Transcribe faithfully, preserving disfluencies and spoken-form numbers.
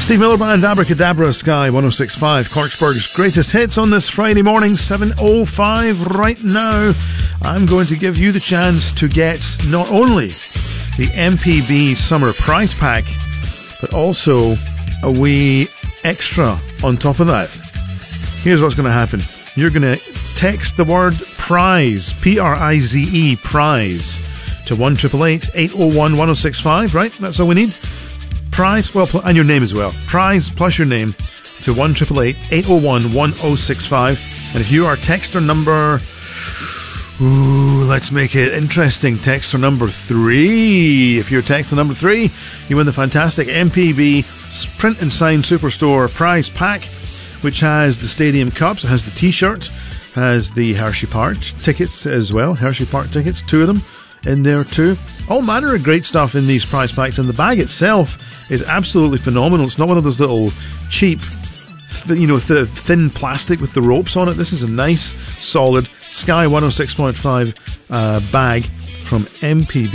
Steve Miller Band, Abracadabra, Sky one oh six point five, Corksburgh's greatest hits on this Friday morning, seven oh five right now. I'm going to give you the chance to get not only the M P B Summer Prize Pack, but also a wee extra on top of that. Here's what's going to happen. You're going to text the word prize, P R I Z E, prize, to one eight eight eight, eight oh one, one oh six five, right? That's all we need. Prize, well, and your name as well. Prize plus your name to one eight eight eight, eight oh one, one oh six five. And if you are texter number, ooh, let's make it interesting. Texter number three. If you're texter number three, you win the fantastic M P B Print and Sign Superstore Prize Pack, which has the Stadium Cups, it has the T-shirt, has the Hershey Park tickets as well. Hershey Park tickets, two of them in there too. All manner of great stuff in these prize packs, and the bag itself is absolutely phenomenal. It's not one of those little cheap, th- you know, th- thin plastic with the ropes on it. This is a nice, solid Sky one oh six point five uh, bag from M P B.